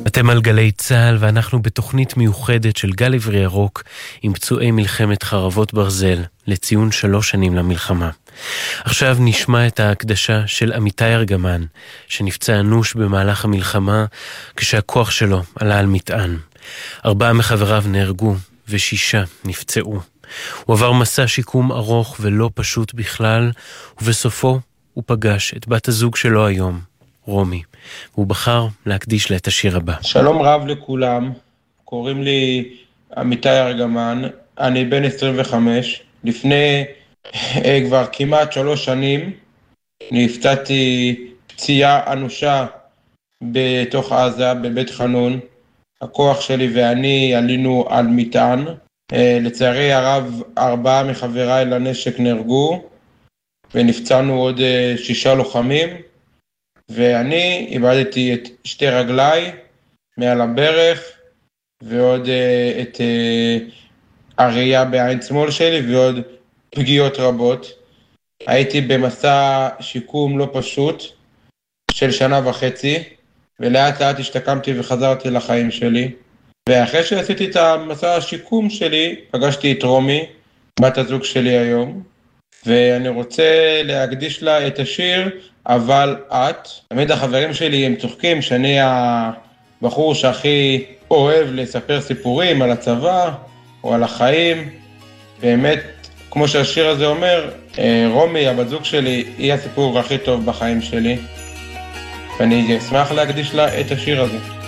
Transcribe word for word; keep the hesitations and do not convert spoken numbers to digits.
אתם על גלי צהל ואנחנו בתוכנית מיוחדת של גל עברי ירוק עם פצועי מלחמת חרבות ברזל לציון שלוש שנים למלחמה. עכשיו נשמע את ההקדשה של אמיתי ארגמן שנפצע אנוש במהלך המלחמה כשהכוח שלו עלה על מטען. ארבעה מחבריו נהרגו ושישה נפצעו. הוא עבר מסע שיקום ארוך ולא פשוט בכלל, ובסופו הוא פגש את בת הזוג שלו היום, רומי. והוא בחר להקדיש לה את השיר הבא. שלום רב לכולם, קוראים לי אמיתי ארגמן, אני בן עשרים וחמש. לפני אה, כבר כמעט שלוש שנים נפצעתי פציעה אנושה בתוך עזה, בבית חנון. הכוח שלי ואני עלינו על מטען. אה, לצערי הרב ארבעה מחבריי לנשק נהרגו, ונפצענו עוד אה, שישה לוחמים. ואני איבדתי את שתי רגליי מעל הברך, ועוד uh, את uh, הראייה בעין שמאל שלי, ועוד פגיעות רבות. הייתי במסע שיקום לא פשוט של שנה וחצי, ולאט לאט השתקמתי וחזרתי לחיים שלי. ואחרי שעשיתי את המסע השיקום שלי, פגשתי את רומי, בת הזוג שלי היום, ואני רוצה להקדיש לה את השיר אבל את. תמיד החברים שלי הם צוחקים שאני הבחור שהכי אוהב לספר סיפורים על הצבא או על החיים. באמת, כמו שהשיר הזה אומר, רומי, הבת זוג שלי, היא הסיפור הכי טוב בחיים שלי, ואני אשמח להקדיש לה את השיר הזה.